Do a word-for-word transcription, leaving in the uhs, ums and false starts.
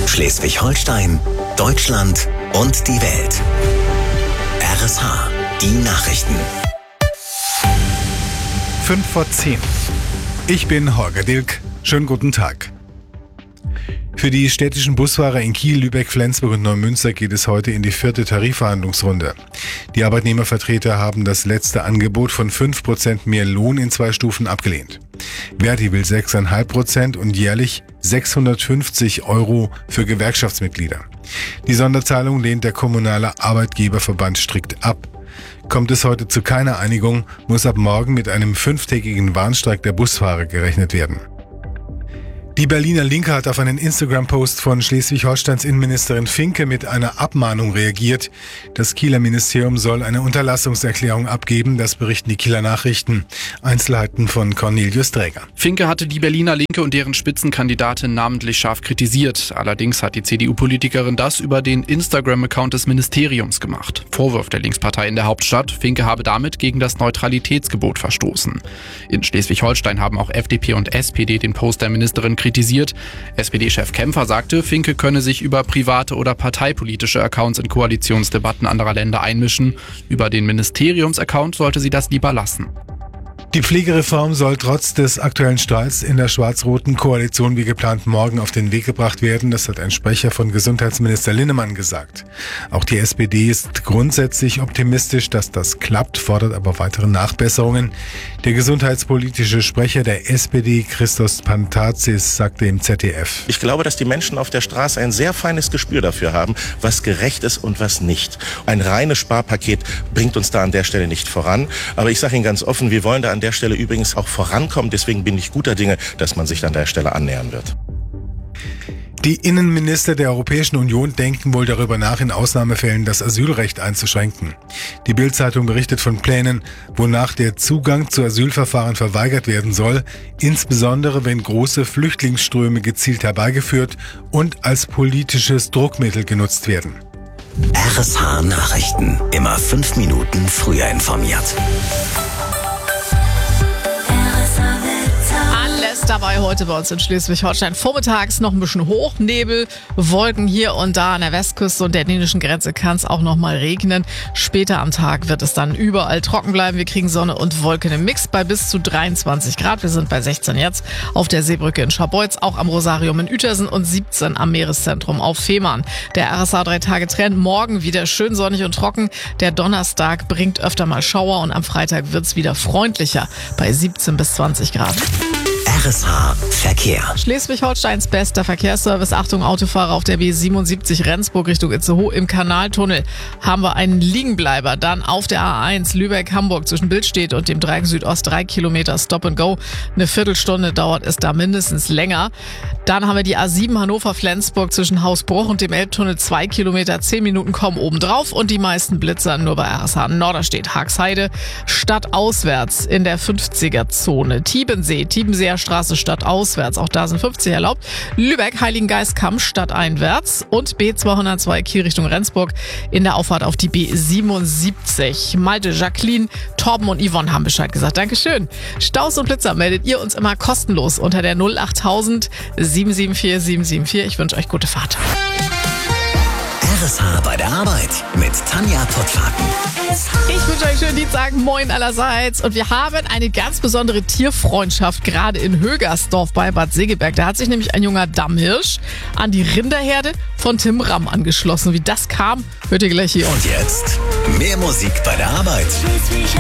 Schleswig-Holstein, Deutschland und die Welt. R S H, die Nachrichten. Fünf vor zehn. Ich bin Holger Dilk. Schönen guten Tag. Für die städtischen Busfahrer in Kiel, Lübeck, Flensburg und Neumünster geht es heute in die vierte Tarifverhandlungsrunde. Die Arbeitnehmervertreter haben das letzte Angebot von fünf Prozent mehr Lohn in zwei Stufen abgelehnt. Verdi will sechs Komma fünf Prozent und jährlich sechshundertfünfzig Euro für Gewerkschaftsmitglieder. Die Sonderzahlung lehnt der kommunale Arbeitgeberverband strikt ab. Kommt es heute zu keiner Einigung, muss ab morgen mit einem fünftägigen Warnstreik der Busfahrer gerechnet werden. Die Berliner Linke hat auf einen Instagram-Post von Schleswig-Holsteins Innenministerin Finke mit einer Abmahnung reagiert. Das Kieler Ministerium soll eine Unterlassungserklärung abgeben, das berichten die Kieler Nachrichten. Einzelheiten von Cornelius Dräger. Finke hatte die Berliner Linke und deren Spitzenkandidatin namentlich scharf kritisiert. Allerdings hat die C D U-Politikerin das über den Instagram-Account des Ministeriums gemacht. Vorwurf der Linkspartei in der Hauptstadt, Finke habe damit gegen das Neutralitätsgebot verstoßen. In Schleswig-Holstein haben auch F D P und S P D den Post der Ministerin kritisiert. S P D-Chef Kämpfer sagte, Finke könne sich über private oder parteipolitische Accounts in Koalitionsdebatten anderer Länder einmischen. Über den Ministeriums-Account sollte sie das lieber lassen. Die Pflegereform soll trotz des aktuellen Streits in der schwarz-roten Koalition wie geplant morgen auf den Weg gebracht werden. Das hat ein Sprecher von Gesundheitsminister Linnemann gesagt. Auch die S P D ist grundsätzlich optimistisch, dass das klappt, fordert aber weitere Nachbesserungen. Der gesundheitspolitische Sprecher der S P D, Christos Pantazis, sagte im Z D F: Ich glaube, dass die Menschen auf der Straße ein sehr feines Gespür dafür haben, was gerecht ist und was nicht. Ein reines Sparpaket bringt uns da an der Stelle nicht voran. Aber ich sage Ihnen ganz offen, wir wollen da an der Stelle übrigens auch vorankommen. Deswegen bin ich guter Dinge, dass man sich an der Stelle annähern wird. Die Innenminister der Europäischen Union denken wohl darüber nach, in Ausnahmefällen das Asylrecht einzuschränken. Die Bild-Zeitung berichtet von Plänen, wonach der Zugang zu Asylverfahren verweigert werden soll, insbesondere wenn große Flüchtlingsströme gezielt herbeigeführt und als politisches Druckmittel genutzt werden. R S H Nachrichten. Immer fünf Minuten früher informiert. Dabei heute bei uns in Schleswig-Holstein. Vormittags noch ein bisschen Hochnebel, Wolken hier und da an der Westküste und der dänischen Grenze kann es auch noch mal regnen. Später am Tag wird es dann überall trocken bleiben. Wir kriegen Sonne und Wolken im Mix bei bis zu dreiundzwanzig Grad. Wir sind bei sechzehn jetzt auf der Seebrücke in Scharbeutz, auch am Rosarium in Uetersen und siebzehn am Meereszentrum auf Fehmarn. Der R S H drei Tage Trend, morgen wieder schön sonnig und trocken. Der Donnerstag bringt öfter mal Schauer und am Freitag wird es wieder freundlicher bei siebzehn bis zwanzig Grad. R S H Verkehr. Schleswig-Holsteins bester Verkehrsservice. Achtung, Autofahrer auf der B siebenundsiebzig Rendsburg Richtung Itzehoe im Kanaltunnel haben wir einen Liegenbleiber. Dann auf der A eins Lübeck-Hamburg zwischen Billstedt und dem Dreieck Südost drei Kilometer Stop and Go. Eine Viertelstunde dauert es da mindestens länger. Dann haben wir die A sieben Hannover-Flensburg zwischen Hausbruch und dem Elbtunnel zwei Kilometer, zehn Minuten kommen obendrauf und die meisten Blitzer nur bei R S H Norderstedt. Haxheide stadtauswärts in der fünfziger-Zone. Tiebensee, Tiebenseer Straße stadtauswärts, auch da sind fünfzig erlaubt. Lübeck, Heiligengeistkamm stadteinwärts und B zweihundertzwei Kiel Richtung Rendsburg in der Auffahrt auf die B siebenundsiebzig. Malte, Jacqueline, Torben und Yvonne haben Bescheid gesagt. Dankeschön. Staus und Blitzer meldet ihr uns immer kostenlos unter der null achttausend sieben sieben vier sieben sieben vier. Ich wünsche euch gute Fahrt. R S H bei der Arbeit mit Tanja Pottfaten. Ich wünsche euch einen schönen Dienstag. Moin allerseits. Und wir haben eine ganz besondere Tierfreundschaft gerade in Högersdorf bei Bad Segeberg. Da hat sich nämlich ein junger Dammhirsch an die Rinderherde von Tim Ramm angeschlossen. Wie das kam, hört ihr gleich hier. Und jetzt mehr Musik bei der Arbeit.